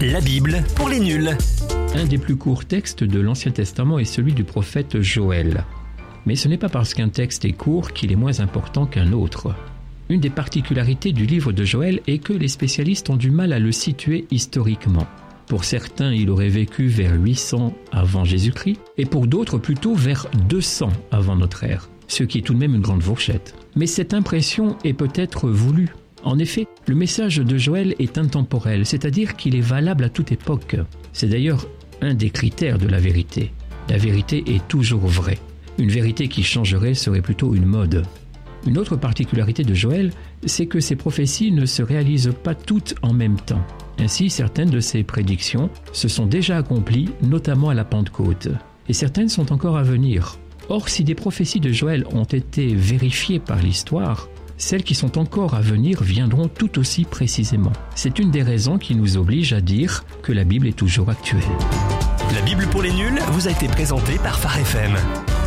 La Bible pour les nuls. Un des plus courts textes de l'Ancien Testament est celui du prophète Joël. Mais ce n'est pas parce qu'un texte est court qu'il est moins important qu'un autre. Une des particularités du livre de Joël est que les spécialistes ont du mal à le situer historiquement. Pour certains, il aurait vécu vers 800 avant Jésus-Christ, et pour d'autres plutôt vers 200 avant notre ère, ce qui est tout de même une grande fourchette. Mais cette impression est peut-être voulue. En effet, le message de Joël est intemporel, c'est-à-dire qu'il est valable à toute époque. C'est d'ailleurs un des critères de la vérité. La vérité est toujours vraie. Une vérité qui changerait serait plutôt une mode. Une autre particularité de Joël, c'est que ses prophéties ne se réalisent pas toutes en même temps. Ainsi, certaines de ses prédictions se sont déjà accomplies, notamment à la Pentecôte. Et certaines sont encore à venir. Or, si des prophéties de Joël ont été vérifiées par l'histoire, celles qui sont encore à venir viendront tout aussi précisément. C'est une des raisons qui nous oblige à dire que la Bible est toujours actuelle. La Bible pour les nuls vous a été présentée par Phare FM.